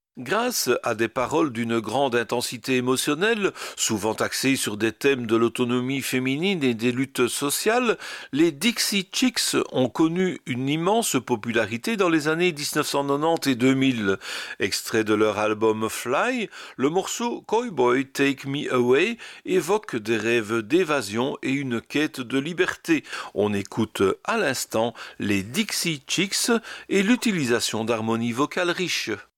Grâce à des paroles d'une grande intensité émotionnelle, souvent axées sur des thèmes de l'autonomie féminine et des luttes sociales, les Dixie Chicks ont connu une immense popularité dans les années 1990 et 2000. Extrait de leur album Fly, le morceau Cowboy Take Me Away évoque des rêves d'évasion et une quête de liberté. On écoute à l'instant les Dixie Chicks et l'utilisation d'harmonies vocales riches.